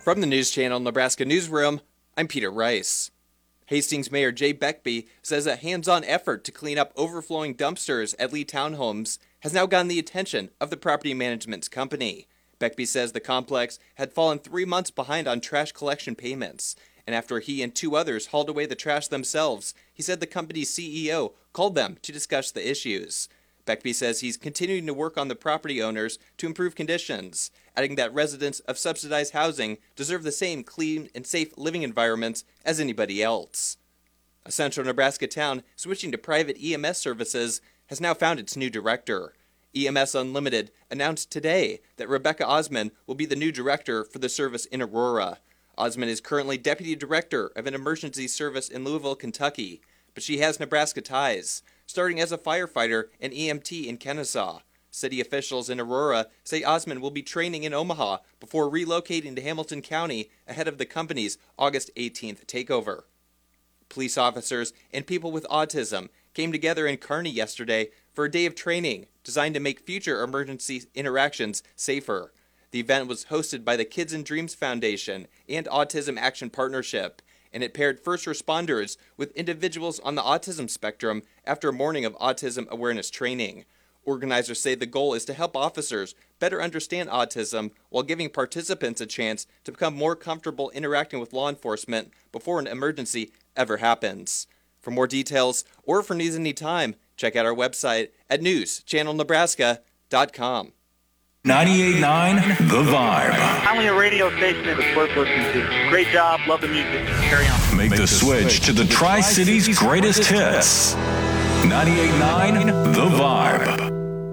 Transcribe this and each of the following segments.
From the News Channel Nebraska Newsroom, I'm Peter Rice. Hastings Mayor Jay Beckby says a hands-on effort to clean up overflowing dumpsters at Lee Townhomes has now gotten the attention of the property management company. Beckby says the complex had fallen 3 months behind on trash collection payments, and after he and 2 others hauled away the trash themselves, he said the company's CEO called them to discuss the issues. Beckby says he's continuing to work on the property owners to improve conditions, adding that residents of subsidized housing deserve the same clean and safe living environments as anybody else. A central Nebraska town switching to private EMS services has now found its new director. EMS Unlimited announced today that Rebecca Osman will be the new director for the service in Aurora. Osman is currently deputy director of an emergency service in Louisville, Kentucky, but she has Nebraska ties, starting as a firefighter and EMT in Kennesaw. City officials in Aurora say Osman will be training in Omaha before relocating to Hamilton County ahead of the company's August 18th takeover. Police officers and people with autism came together in Kearney yesterday for a day of training designed to make future emergency interactions safer. The event was hosted by the Kids and Dreams Foundation and Autism Action Partnership, and it paired first responders with individuals on the autism spectrum after a morning of autism awareness training. Organizers say the goal is to help officers better understand autism while giving participants a chance to become more comfortable interacting with law enforcement before an emergency ever happens. For more details or for news anytime, check out our website at newschannelnebraska.com. 98.9 The Vibe. Finally a radio station that is worth listening to. Great job. Love the music. Carry on. Make the switch to the Tri-Cities greatest hits. 98.9 The Vibe.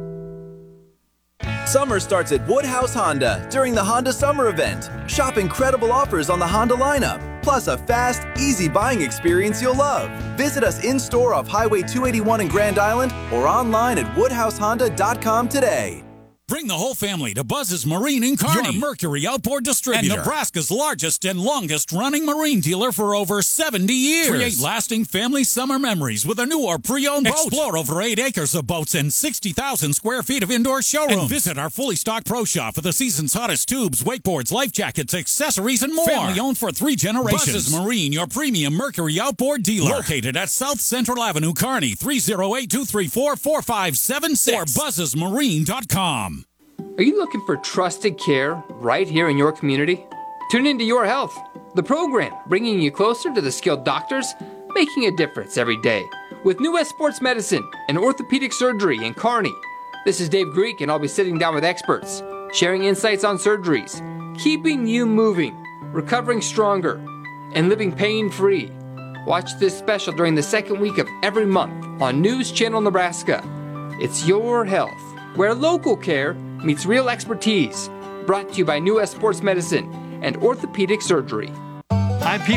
Summer starts at Woodhouse Honda during the Honda Summer Event. Shop incredible offers on the Honda lineup, plus a fast, easy buying experience you'll love. Visit us in-store off Highway 281 in Grand Island or online at woodhousehonda.com today. Bring the whole family to Buzz's Marine in Kearney, your Mercury outboard distributor, and Nebraska's largest and longest-running marine dealer for over 70 years. Create lasting family summer memories with a new or pre-owned boat. Explore over 8 acres of boats and 60,000 square feet of indoor showroom. And visit our fully stocked pro shop for the season's hottest tubes, wakeboards, life jackets, accessories, and more. Family-owned for 3 generations. Buzz's Marine, your premium Mercury outboard dealer. Located at South Central Avenue, Kearney, 308-234-4576 or buzzesmarine.com. Are you looking for trusted care right here in your community? Tune into Your Health, the program bringing you closer to the skilled doctors making a difference every day with New West Sports Medicine and Orthopedic Surgery in Kearney. This is Dave Greek, and I'll be sitting down with experts, sharing insights on surgeries, keeping you moving, recovering stronger, and living pain-free. Watch this special during the second week of every month on News Channel Nebraska. It's Your Health, where local care meets real expertise. Brought to you by New West Sports Medicine and Orthopedic Surgery. I'm Pete